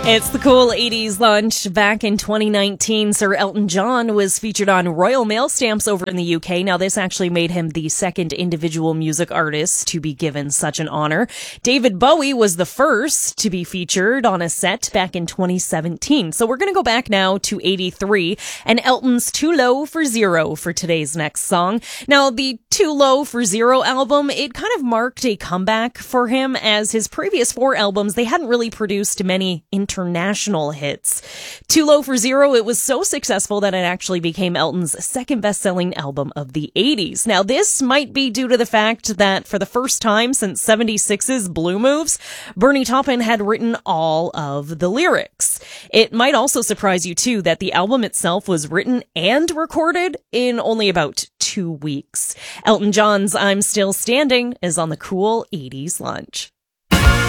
It's the cool 80s lunch. Back in 2019, Sir Elton John was featured on Royal Mail stamps over in the UK. Now, this actually made him the second individual music artist to be given such an honor. David Bowie was the first to be featured on a set back in 2017. So we're going to go back now to 83 and Elton's Too Low for Zero for today's next song. Now, the Too Low for Zero album, it kind of marked a comeback for him, as his previous 4 albums, they hadn't really produced many international hits. Too Low for Zero, it was so successful that it actually became Elton's second best-selling album of the 80s. Now, this might be due to the fact that for the first time since 76's Blue Moves, Bernie Taupin had written all of the lyrics. It might also surprise you, too, that the album itself was written and recorded in only about 2 weeks. Elton John's I'm Still Standing is on the cool 80s lunch.